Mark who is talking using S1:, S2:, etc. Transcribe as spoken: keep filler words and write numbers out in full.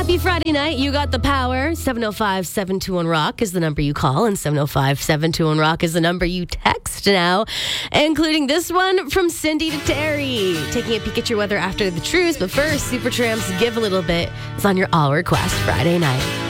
S1: Happy Friday night. You got the power. seven oh five, seven two one, rock is the number you call, and seven oh five, seven two one, rock is the number you text now, including this one from Cindy to Terry. Taking a peek at your weather after the truce, but first, Supertramp's Give a Little Bit is on your all request Friday night.